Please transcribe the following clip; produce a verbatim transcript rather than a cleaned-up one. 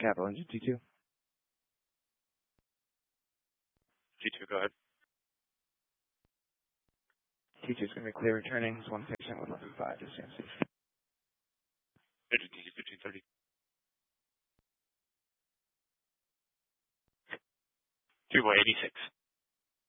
Capital Engine T two. T two, go ahead. T two is going to be clear returning. There's one patient with level five to C M C. Engine T two fifteen thirty. Two by eighty-six.